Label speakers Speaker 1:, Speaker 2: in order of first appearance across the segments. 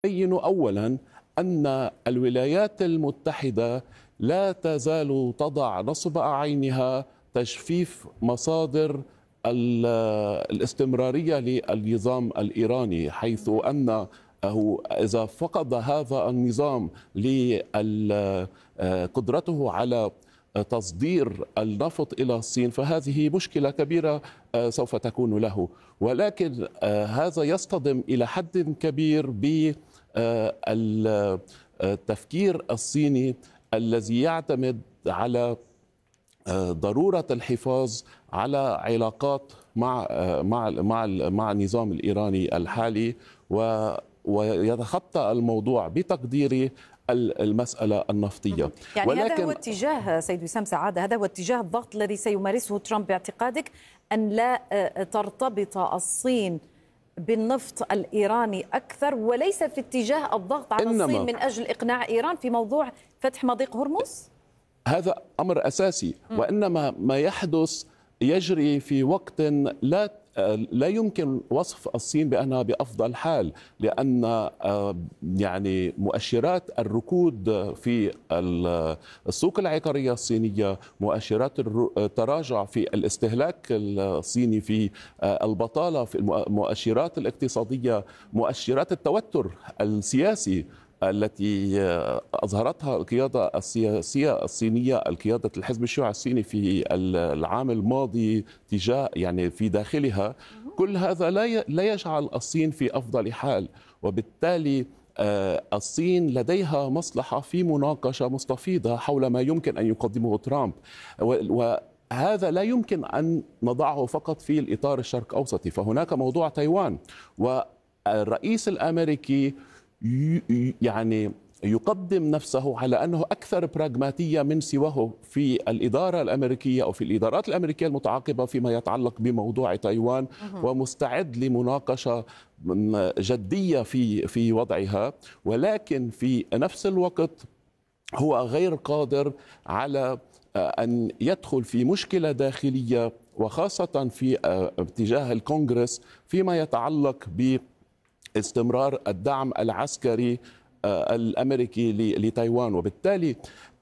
Speaker 1: يبين أولا أن الولايات المتحدة لا تزال تضع نصب أعينها تجفيف مصادر الاستمرارية للنظام الإيراني، حيث أنه إذا فقد هذا النظام قدرته على تصدير النفط إلى الصين فهذه مشكلة كبيرة سوف تكون له. ولكن هذا يصطدم إلى حد كبير بالتفكير الصيني الذي يعتمد على ضرورة الحفاظ على علاقات مع النظام الإيراني الحالي، ويتخطى الموضوع بتقديري المسألة النفطية.
Speaker 2: يعني ولكن هذا هو اتجاه سيد وسام سعادة، هذا هو اتجاه الضغط الذي سيمارسه ترامب باعتقادك، أن لا ترتبط الصين بالنفط الإيراني أكثر، وليس في اتجاه الضغط على الصين من أجل إقناع إيران في موضوع فتح مضيق هرمز؟
Speaker 1: هذا أمر أساسي، وإنما ما يحدث يجري في وقت لا يمكن وصف الصين بأنها بأفضل حال، لأن يعني مؤشرات الركود في السوق العقارية الصينية، مؤشرات التراجع في الاستهلاك الصيني، في البطالة، في المؤشرات الاقتصادية، مؤشرات التوتر السياسي التي أظهرتها القيادة السياسية الصينية، القيادة الحزب الشيوعي الصيني في العام الماضي تجاه يعني في داخلها، كل هذا لا يجعل الصين في أفضل حال. وبالتالي الصين لديها مصلحة في مناقشة مستفيضة حول ما يمكن أن يقدمه ترامب، وهذا لا يمكن أن نضعه فقط في الإطار الشرق أوسطي. فهناك موضوع تايوان، والرئيس الأمريكي يعني يقدم نفسه على أنه أكثر براغماتية من سواه في الإدارة الأمريكية أو في الإدارات الأمريكية المتعاقبة فيما يتعلق بموضوع تايوان، ومستعد لمناقشة جدية في وضعها، ولكن في نفس الوقت هو غير قادر على أن يدخل في مشكلة داخلية، وخاصة في اتجاه الكونغرس فيما يتعلق باستمرار الدعم العسكري الأمريكي لتايوان. وبالتالي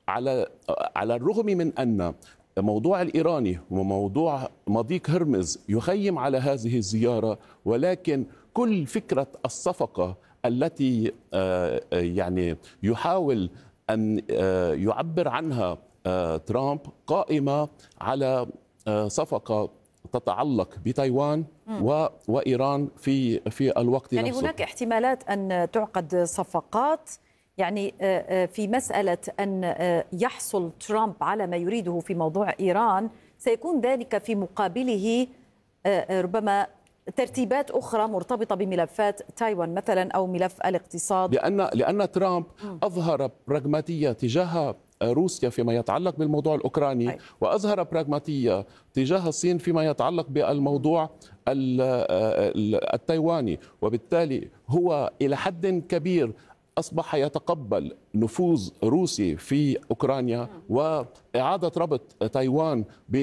Speaker 1: على الرغم من أن موضوع الإيراني وموضوع مضيق هرمز يخيم على هذه الزيارة، ولكن كل فكرة الصفقة التي يعني يحاول أن يعبر عنها ترامب قائمة على صفقة تتعلق بتايوان وإيران في الوقت
Speaker 2: يعني
Speaker 1: نفسه.
Speaker 2: هناك احتمالات أن تعقد صفقات، يعني في مسألة أن يحصل ترامب على ما يريده في موضوع إيران، سيكون ذلك في مقابله ربما ترتيبات أخرى مرتبطة بملفات تايوان مثلا أو ملف الاقتصاد،
Speaker 1: لأن ترامب أظهر براغماتية تجاه روسيا فيما يتعلق بالموضوع الأوكراني، وأظهر براغماتية تجاه الصين فيما يتعلق بالموضوع التايواني. وبالتالي هو إلى حد كبير أصبح يتقبل نفوذ روسي في أوكرانيا وإعادة ربط تايوان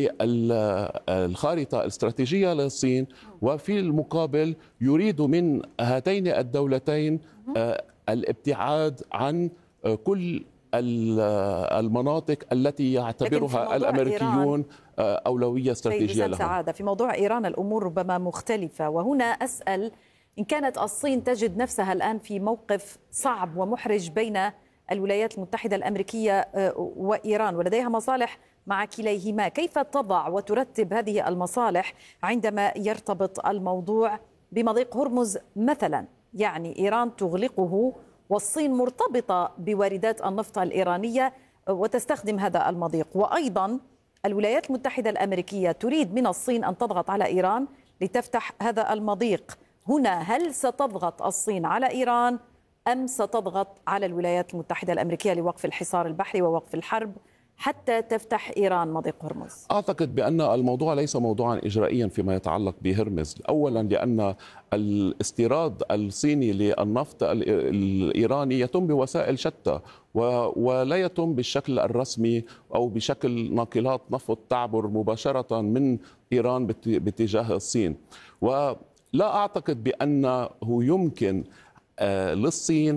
Speaker 1: بالخارطة الاستراتيجية للصين، وفي المقابل يريد من هاتين الدولتين الابتعاد عن كل المناطق التي يعتبرها الأمريكيون أولوية استراتيجية لهم.
Speaker 2: سعادة، في موضوع إيران الأمور ربما مختلفة، وهنا أسأل إن كانت الصين تجد نفسها الآن في موقف صعب ومحرج بين الولايات المتحدة الأمريكية وإيران، ولديها مصالح مع كليهما، كيف تضع وترتب هذه المصالح عندما يرتبط الموضوع بمضيق هرمز مثلا؟ يعني إيران تغلقه والصين مرتبطة بواردات النفط الإيرانية وتستخدم هذا المضيق، وأيضا الولايات المتحدة الأمريكية تريد من الصين أن تضغط على إيران لتفتح هذا المضيق. هنا هل ستضغط الصين على إيران أم ستضغط على الولايات المتحدة الأمريكية لوقف الحصار البحري ووقف الحرب حتى تفتح إيران مضيق هرمز؟
Speaker 1: أعتقد بأن الموضوع ليس موضوعا إجرائيا فيما يتعلق بهرمز، أولا لأن الاستيراد الصيني للنفط الإيراني يتم بوسائل شتى ولا يتم بالشكل الرسمي أو بشكل ناقلات نفط تعبر مباشرة من إيران باتجاه الصين. ولا أعتقد بأنه يمكن للصين